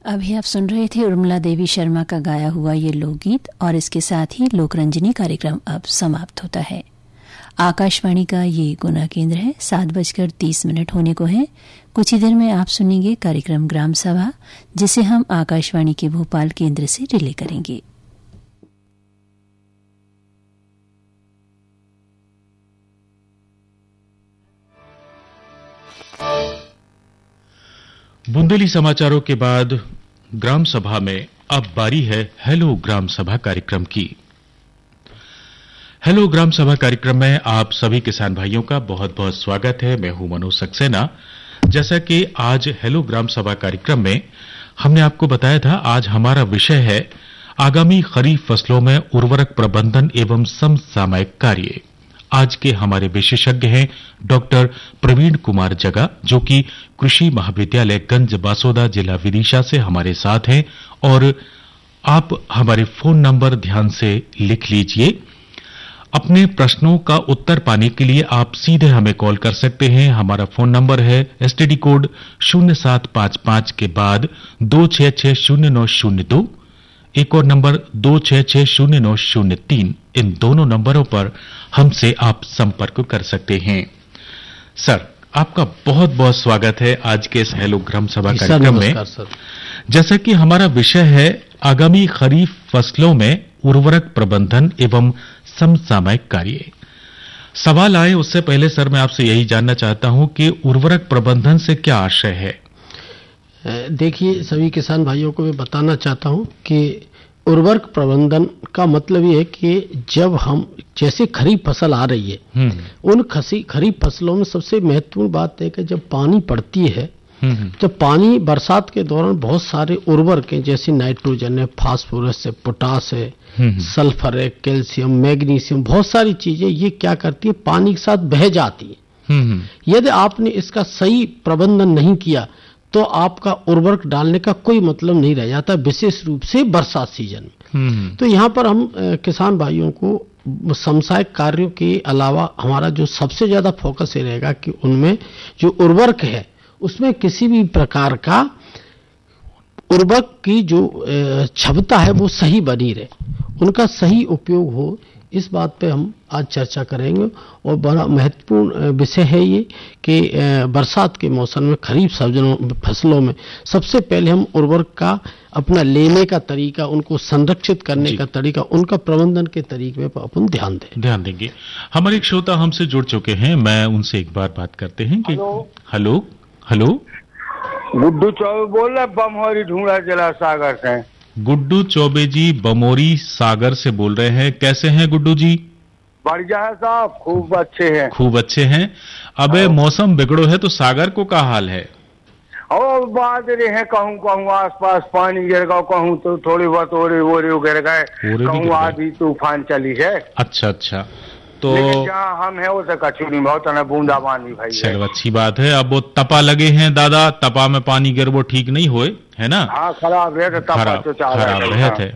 अभी आप सुन रहे थे उर्मिला देवी शर्मा का गाया हुआ ये लोकगीत और इसके साथ ही लोकरंजनी कार्यक्रम अब समाप्त होता है। आकाशवाणी का ये गुना केंद्र है। 7:30 होने को है। कुछ ही देर में आप सुनेंगे कार्यक्रम ग्राम सभा, जिसे हम आकाशवाणी के भोपाल केंद्र से रिले करेंगे। बुंदेली समाचारों के बाद ग्राम सभा में अब बारी है हेलो ग्राम सभा कार्यक्रम की। हेलो ग्राम सभा कार्यक्रम में आप सभी किसान भाइयों का बहुत बहुत स्वागत है। मैं हूं मनोज सक्सेना। जैसा कि आज हेलो ग्राम सभा कार्यक्रम में हमने आपको बताया था, आज हमारा विषय है आगामी खरीफ फसलों में उर्वरक प्रबंधन एवं समसामयिक कार्य। आज के हमारे विशेषज्ञ हैं डॉक्टर प्रवीण कुमार जगा, जो कि कृषि महाविद्यालय गंज बासोदा, जिला विदिशा से हमारे साथ हैं। और आप हमारे फोन नंबर ध्यान से लिख लीजिए। अपने प्रश्नों का उत्तर पाने के लिए आप सीधे हमें कॉल कर सकते हैं। हमारा फोन नंबर है एसटीडी कोड 0755 के बाद 2660902, एक और नंबर 2660903। इन दोनों नंबरों पर हमसे आप संपर्क कर सकते हैं। सर, आपका बहुत बहुत स्वागत है आज के इस हेलो ग्राम सभा कार्यक्रम में। जैसा कि हमारा विषय है आगामी खरीफ फसलों में उर्वरक प्रबंधन एवं समसामयिक कार्य। सवाल आए उससे पहले सर, मैं आपसे यही जानना चाहता हूं कि उर्वरक प्रबंधन से क्या आशय है? देखिए, सभी किसान भाइयों को मैं बताना चाहता हूं कि उर्वरक प्रबंधन का मतलब ये है कि जब हम जैसे खरीफ फसल आ रही है, उन खरीफ फसलों में सबसे महत्वपूर्ण बात है कि जब पानी पड़ती है, जब पानी बरसात के दौरान बहुत सारे उर्वरक हैं, जैसे नाइट्रोजन है, फास्फोरस है, पोटास है, सल्फर है, कैल्शियम, मैग्नीशियम, बहुत सारी चीजें ये क्या करती है, पानी के साथ बह जाती है। यदि आपने इसका सही प्रबंधन नहीं किया तो आपका उर्वरक डालने का कोई मतलब नहीं रह जाता, विशेष रूप से बरसात सीजन में। तो यहाँ पर हम किसान भाइयों को समसामयिक कार्यों के अलावा हमारा जो सबसे ज्यादा फोकस ये रहेगा कि उनमें जो उर्वरक है उसमें किसी भी प्रकार का उर्वरक की जो क्षमता है वो सही बनी रहे, उनका सही उपयोग हो, इस बात पे हम आज चर्चा करेंगे। और बड़ा महत्वपूर्ण विषय है ये कि बरसात के मौसम में खरीफ फसलों में सबसे पहले हम उर्वरक का अपना लेने का तरीका, उनको संरक्षित करने का तरीका, उनका प्रबंधन के तरीके पर अपन ध्यान देंगे। हमारे एक श्रोता हमसे जुड़ चुके हैं, मैं उनसे एक बार बात करते हैं कि हेलो गुड्डू चौबे बोल रहे, बमोरी ढूंढा जिला सागर से। गुड्डू चौबे जी बमोरी सागर से बोल रहे हैं। कैसे हैं गुड्डू जी? बढ़िया है साहब, खूब अच्छे हैं। खूब अच्छे हैं। अबे मौसम बिगड़ो है तो सागर को क्या हाल है? और बादरे हैं, कहूँ आसपास पानी गिर गया, कहूँ तो थोड़ी बहुत ओरे गिर गए, कहूँ आधी तूफान चली है। अच्छा। तो जहाँ हम है उसे कछु नहीं, बहुत है बूंदाबांदी भाई। चलो अच्छी बात है। अब वो तपा लगे हैं दादा, तपा में पानी गिर वो ठीक नहीं होए, है ना? हाँ, खराब है, खराब है।